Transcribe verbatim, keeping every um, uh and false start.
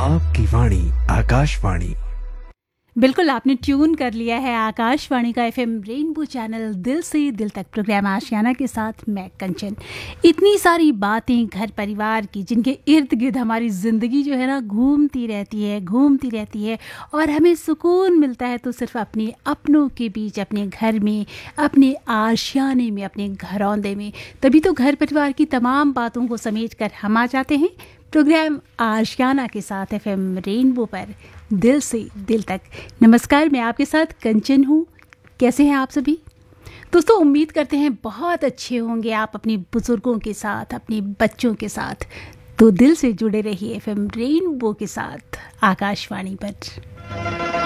आपकी वाणी आकाशवाणी। बिल्कुल, आपने ट्यून कर लिया है आकाशवाणी का एफएम रेनबो चैनल। दिल से दिल तक प्रोग्राम आशियाना के साथ मैं कंचन। इतनी सारी बातें घर परिवार की जिनके इर्द गिर्द हमारी ज़िंदगी जो है ना घूमती रहती है घूमती रहती है और हमें सुकून मिलता है तो सिर्फ अपने अपनों के बीच, अपने घर में, अपने आशियाने में, अपने घरौंदे में। तभी तो घर परिवार की तमाम बातों को समेट कर हम आ जाते हैं प्रोग्राम आशियाना के साथ एफएम रेनबो पर, दिल से दिल तक। नमस्कार, मैं आपके साथ कंचन हूँ। कैसे हैं आप सभी दोस्तों? उम्मीद करते हैं बहुत अच्छे होंगे आप अपने बुजुर्गों के साथ, अपने बच्चों के साथ। तो दिल से जुड़े रहिए एफएम रेनबो के साथ आकाशवाणी पर।